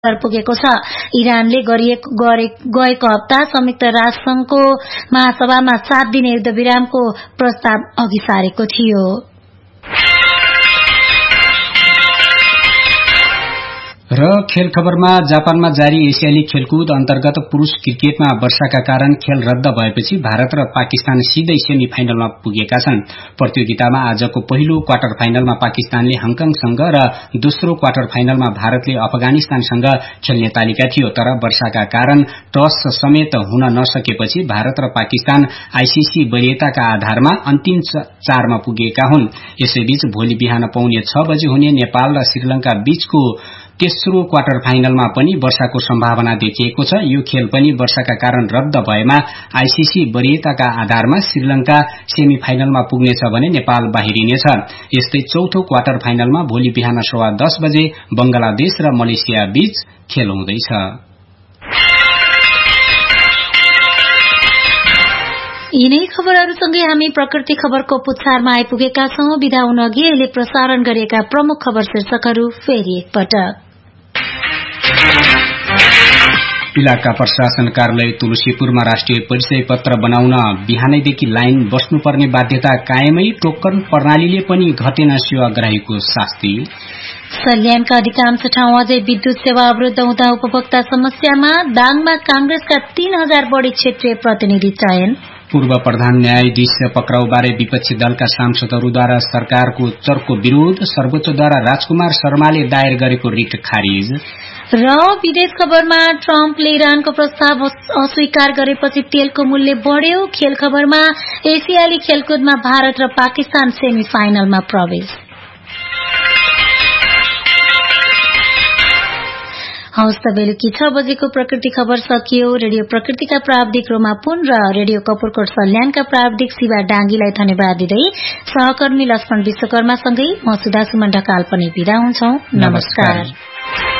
पुगेको छ। इरानले गएको हप्ता संयुक्त राष्ट्र संघको महासभामा 7 दिने युद्धविरामको प्रस्ताव अघि सारेको थियो। र खेल खबरमा जापानमा जारी एसियाली खेलकुद अन्तर्गत पुरूष क्रिकेटमा वर्षाका कारण खेल रद्द भएपछि भारत र पाकिस्तान सिधै सेमी फाइनलमा पुगेका छन्। प्रतियोगितामा आजको पहिलो क्वार्टर फाइनलमा पाकिस्तानले हङकङसँग र दोस्रो क्वार्टर फाइनलमा भारतले अफगानिस्तानसँग खेल्ने तालिका थियो। तर वर्षाका कारण टस समेत हुन नसकेपछि भारत र पाकिस्तान आईसीसी वरियताका आधारमा अन्तिम 4 मा पुगेका हुन्। यसैबीच भोलि बिहान पौने 6 बजे हुने नेपाल र श्रीलंका बीचको तेस्रो क्वार्टर फाइनलमा पनि वर्षाको सम्भावना देखिएको छ। यो खेल पनि वर्षाका कारण रद्द भएमा आईसीसी वरियताका आधारमा श्रीलंका सेमी फाइनलमा पुग्नेछ भने नेपाल बाहिरिनेछ। यस्तै चौथो क्वार्टर फाइनलमा भोलि बिहान 10:15 बजे बंगलादेश र मलेसिया बीच खेल हुँदैछ। यिनै खबरहरूसँगै हामी प्रकृति खबरको पुच्छारमा आइपुगेका छौं। बिदा हुन अघि अहिले प्रसारण गरिएका प्रमुख खबर शीर्षकहरू फेरि एकपटक। इलाका प्रशासन कार्यालय तुलसीपुरमा राष्ट्रिय परिचय पत्र बनाउन बिहानैदेखि लाइन बस्नुपर्ने बाध्यता कायमै, टोकन प्रणालीले पनि घटेन सेवाग्राहीको शास्ति। सल्यानका अधिकांश ठाउँ अझै विद्युत सेवा अवरुद्ध हुँदा उपभोक्ता समस्यामा। दाङमा कांग्रेसका 3000 बढ़ी क्षेत्रीय प्रतिनिधि चयन। पूर्व प्रधान न्यायाधीश पक्राउबारे विपक्षी दलका सांसदहरूद्वारा सरकारको चर्को विरोध। सर्वोच्चद्वारा राजकुमार शर्माले दायर गरेको रिट खारिज। र विदेश खबरमा ट्रम्पले इरानको प्रस्ताव अस्वीकार गरेपछि तेलको मूल्य बढ्यो। खेल खबरमा एसियाली खेलकुदमा भारत र पाकिस्तान सेमी फाइनलमा प्रवेश। हौस् त बेलुकी 6 बजेको प्रकृति खबर सकियो। रेडियो प्रकृतिका प्राविधिक रोमापुन र रेडियो कपुरकोट सल्यानका प्राविधिक शिवा डांगीलाई धन्यवाद दिँदै सहकर्मी लक्ष्मण विश्वकर्मासँगै म सुधा सुमन ढकाल पनि बिदा हुन्छौं। नमस्कार।